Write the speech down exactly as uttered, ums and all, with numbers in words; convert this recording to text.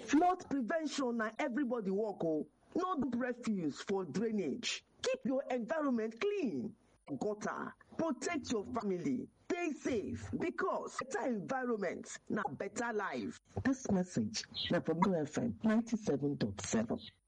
Flood prevention na everybody work o. No dump refuse for drainage. Keep your environment clean. Gutter. Protect your family. Stay safe because better environment na better life. This message na from Blue F M ninety-seven point seven.